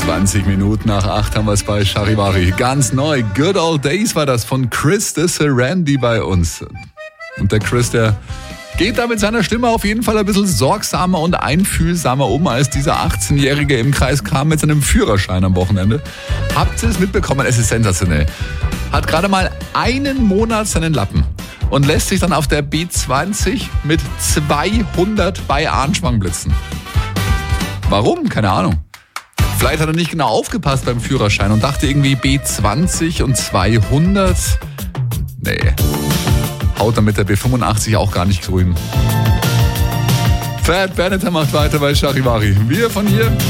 20 Minuten nach 8 haben wir es bei Charivari. Ganz neu. Good Old Days war das von Chris de Serendy bei uns. Und der Chris, der geht da mit seiner Stimme auf jeden Fall ein bisschen sorgsamer und einfühlsamer um, als dieser 18-Jährige im Kreis kam mit seinem Führerschein am Wochenende. Habt ihr es mitbekommen? Es ist sensationell. Hat gerade mal einen Monat seinen Lappen und lässt sich dann auf der B20 mit 200 bei Arnschwang blitzen. Warum? Keine Ahnung. Vielleicht hat er nicht genau aufgepasst beim Führerschein und dachte irgendwie B20 und 200. Nee. Haut dann mit der B85 auch gar nicht grün. Fat Benetton macht weiter bei Charivari. Wir von hier